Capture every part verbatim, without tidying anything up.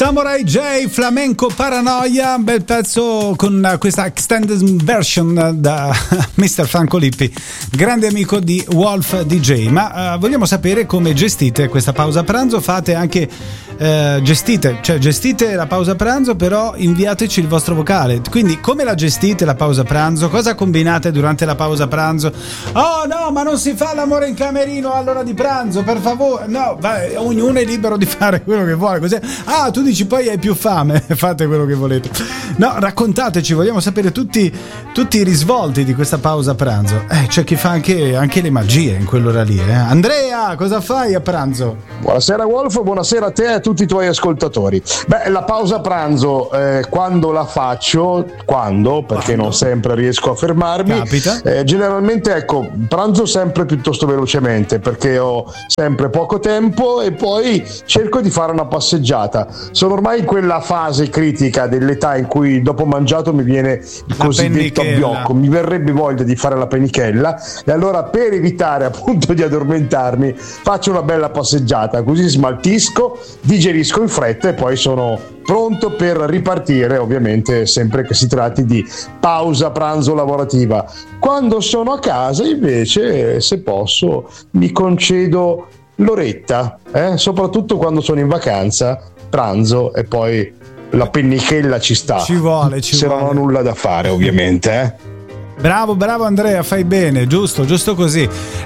Samurai J, Flamenco Paranoia, bel pezzo con questa extended version da mister Franco Lippi, grande amico di Wolf D J. Ma uh, vogliamo sapere come gestite questa pausa pranzo? Fate anche uh, gestite, cioè gestite la pausa pranzo, però inviateci il vostro vocale. Quindi come la gestite la pausa pranzo? Cosa combinate durante la pausa pranzo? Oh no, ma non si fa l'amore in camerino all'ora di pranzo, per favore. No, vai, ognuno è libero di fare quello che vuole. Così. Ah, tu dici poi hai più fame, fate quello che volete. No, raccontateci, vogliamo sapere tutti, tutti i risvolti di questa pausa pranzo. Eh, c'è chi fa anche, anche le magie in quell'ora lì. Eh. Andrea, cosa fai a pranzo? Buonasera Wolf, buonasera a te e a tutti i tuoi ascoltatori. Beh, la pausa pranzo, eh, quando la faccio, quando, perché quando? Non sempre riesco a fermarmi. Capita. Eh, generalmente, ecco, pranzo sempre piuttosto velocemente perché ho sempre poco tempo e poi cerco di fare una passeggiata. Sono ormai in quella fase critica dell'età in cui dopo mangiato mi viene il la cosiddetto abbiocco, mi verrebbe voglia di fare la penichella e allora per evitare appunto di addormentarmi faccio una bella passeggiata, così smaltisco, digerisco in fretta e poi sono pronto per ripartire, ovviamente sempre che si tratti di pausa pranzo lavorativa. Quando sono a casa invece, se posso, mi concedo l'oretta, eh? soprattutto quando sono in vacanza, pranzo e poi la pennichella ci sta, ci vuole, ci se vuole. non ho nulla da fare ovviamente. eh? Bravo, bravo Andrea, fai bene, giusto, giusto così.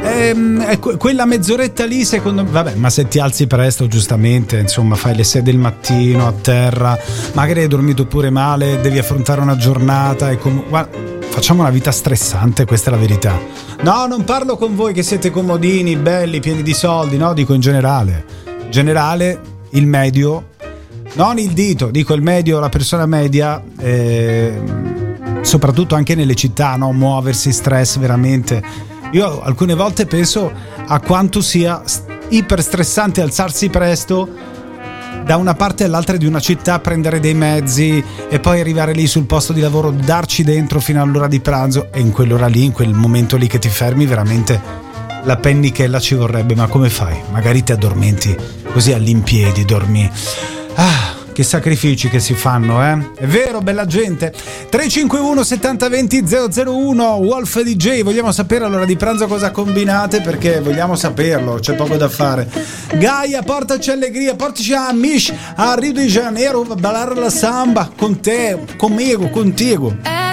Ehm, quella mezz'oretta lì, secondo me, vabbè, ma se ti alzi presto, giustamente, insomma, fai le sei del mattino a terra, magari hai dormito pure male, devi affrontare una giornata e com- guarda, facciamo una vita stressante, questa è la verità. No, non parlo con voi che siete comodini, belli, pieni di soldi, no, dico in generale. In generale, il medio, non il dito, dico il medio, la persona media, eh, soprattutto anche nelle città, no? Muoversi, stress veramente. Io alcune volte penso a quanto sia iper stressante alzarsi presto da una parte all'altra di una città, prendere dei mezzi e poi arrivare lì sul posto di lavoro, darci dentro fino all'ora di pranzo, e in quell'ora lì, in quel momento lì che ti fermi, veramente la pennichella ci vorrebbe. Ma come fai? Magari ti addormenti così all'impiedi, dormi. Ah, che sacrifici che si fanno, eh? È vero, bella gente. tre cinque uno settanta venti zero zero uno Wolf D J, vogliamo sapere all'ora di pranzo cosa combinate, perché vogliamo saperlo, c'è poco da fare. Gaia, portaci allegria, portaci a Mish a Rio de Janeiro a ballare la samba con te, conmigo, contigo.